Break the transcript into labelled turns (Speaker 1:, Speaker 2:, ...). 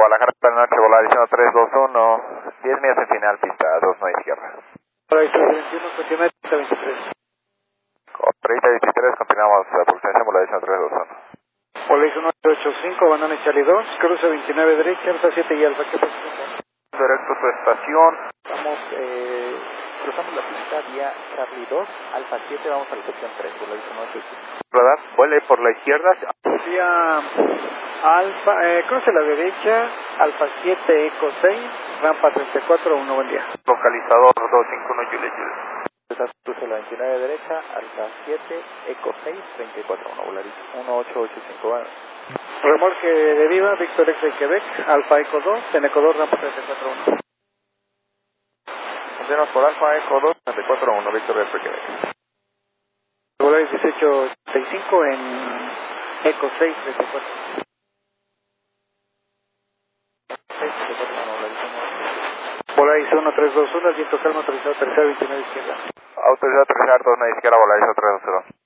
Speaker 1: Guadalajara, buenas noches, Volaris 1321, 10 millas en final, pista 29 izquierda.
Speaker 2: Volaris 1321, continúa 3023.
Speaker 1: Con 3023 continuamos la aproximación, Volaris 1321.
Speaker 2: Volaris 1885, Bandana Charlie 2, cruce 29 derecha, Alfa 7 y Alfa, ¿qué pasa?
Speaker 1: Directo a su estación.
Speaker 3: Estamos, cruzamos la pista vía Charlie 2, Alfa 7, vamos a la sección 3, Volaris 1885.
Speaker 1: ¿Verdad? Vuele por la izquierda.
Speaker 2: Vía Alfa, cruce a la derecha, Alfa 7, Eco 6, rampa 34, buen día.
Speaker 1: Localizador 251 Juliet.
Speaker 3: Cruce la 29 derecha, Alfa 7, Eco 6, 34-1, Volaris 1885. Bueno.
Speaker 2: Remolque de Viva, Víctor X de Quebec, Alfa Eco 2, en Eco 2, rampa 34-1.
Speaker 1: Continuamos por Alfa Eco 2, 34-1, Víctor X de Quebec.
Speaker 2: Volaris 1885 en Eco 6, 34.
Speaker 3: 6, 34-1, Volaris 1.
Speaker 2: Volaris 1321, el viento calma, autorizado tercera, 29 izquierda.
Speaker 1: Autorizado aterrizar 29 izquierda, Volaris 320.